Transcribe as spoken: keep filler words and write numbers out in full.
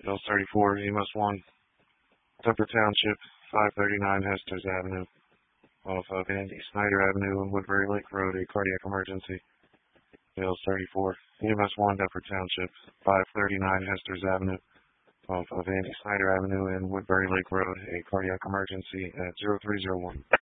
Hills thirty-four, E M S one, Tupper Township, five thirty-nine Hesters Avenue, off of Andy Snyder Avenue and Woodbury Lake Road, a cardiac emergency. Hills thirty-four, E M S one, Tupper Township, five thirty-nine Hesters Avenue, off of Andy Snyder Avenue and Woodbury Lake Road, a cardiac emergency at zero three zero one.